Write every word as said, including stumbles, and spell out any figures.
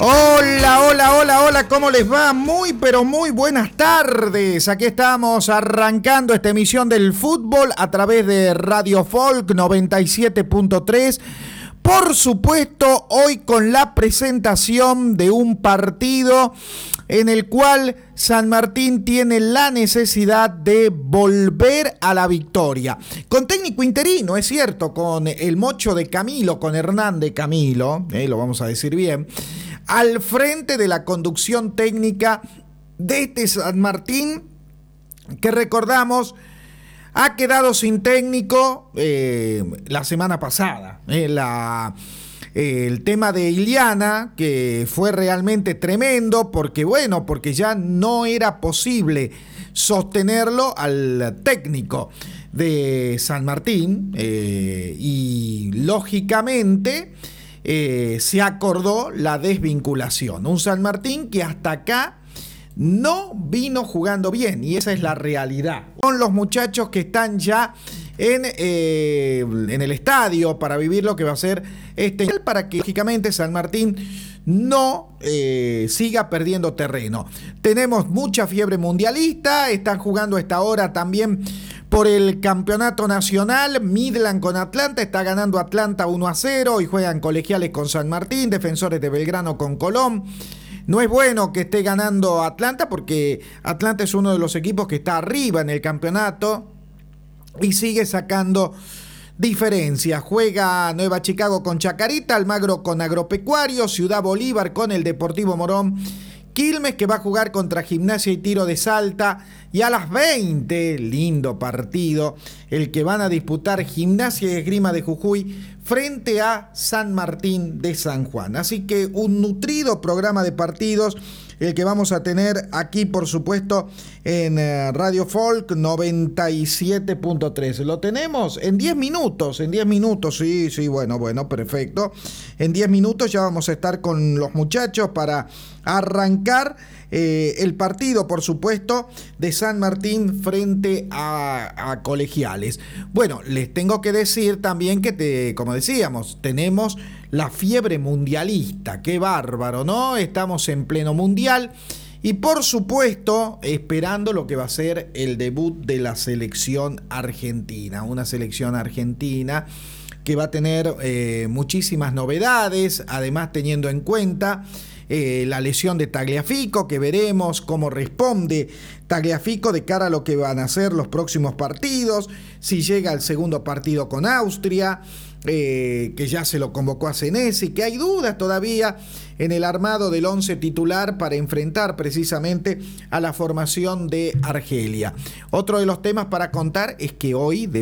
Hola, hola, hola, hola, ¿cómo les va? Muy, pero muy buenas tardes. Aquí estamos arrancando esta emisión del fútbol a través de Radio Folk noventa y siete punto tres. Por supuesto, hoy con la presentación de un partido en el cual San Martín tiene la necesidad de volver a la victoria. Con técnico interino, es cierto, con el mocho de Camilo, con Hernán de Camilo, eh, lo vamos a decir bien, al frente de la conducción técnica de este San Martín, que recordamos ha quedado sin técnico eh, la semana pasada. Eh, la, eh, el tema de Iliana, que fue realmente tremendo, porque bueno, porque ya no era posible sostenerlo al técnico de San Martín eh, y lógicamente eh, se acordó la desvinculación. Un San Martín que hasta acá no vino jugando bien, y esa es la realidad. Con los muchachos que están ya en, eh, en el estadio para vivir lo que va a ser este, para que lógicamente San Martín no eh, siga perdiendo terreno. Tenemos mucha fiebre mundialista, están jugando a esta hora también por el campeonato nacional. Midland con Atlanta, está ganando Atlanta uno a cero, y juegan Colegiales con San Martín, Defensores de Belgrano con Colón. No es bueno que esté ganando Atlanta, porque Atlanta es uno de los equipos que está arriba en el campeonato y sigue sacando diferencias. Juega Nueva Chicago con Chacarita, Almagro con Agropecuario, Ciudad Bolívar con el Deportivo Morón, Quilmes que va a jugar contra Gimnasia y Tiro de Salta, y a las veinte, lindo partido, el que van a disputar Gimnasia y Esgrima de Jujuy frente a San Martín de San Juan. Así que un nutrido programa de partidos el que vamos a tener aquí, por supuesto, en Radio Folk noventa y siete punto tres. Lo tenemos en diez minutos, en diez minutos, sí, sí, bueno, bueno, perfecto. En diez minutos ya vamos a estar con los muchachos para arrancar eh, el partido, por supuesto, de San Martín frente a, a Colegiales. Bueno, les tengo que decir también que, te, como decíamos, tenemos la fiebre mundialista. Qué bárbaro, ¿no? Estamos en pleno mundial y, por supuesto, esperando lo que va a ser el debut de la selección argentina. Una selección argentina que va a tener eh, muchísimas novedades, además teniendo en cuenta Eh, la lesión de Tagliafico, que veremos cómo responde Tagliafico de cara a lo que van a ser los próximos partidos, si llega al segundo partido con Austria, eh, que ya se lo convocó a Senesi, que hay dudas todavía en el armado del once titular para enfrentar precisamente a la formación de Argelia. Otro de los temas para contar es que hoy de